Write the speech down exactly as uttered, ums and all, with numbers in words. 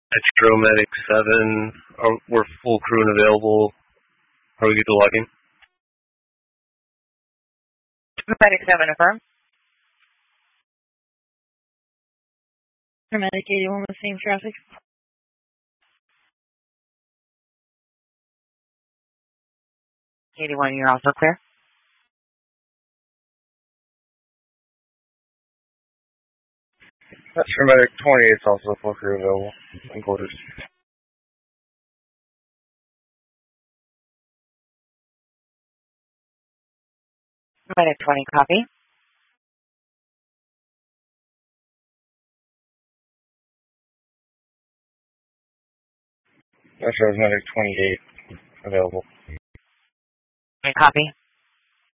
Astromedic seven, are, we're full crew and available. Are we good to log in? Medic seven, affirm. Medic eighty-one with same traffic. eighty-one, you're also clear. That's for Medic twenty, it's also full crew available in quarters. Medic twenty, copy. That shows Medic twenty-eight available. Copy.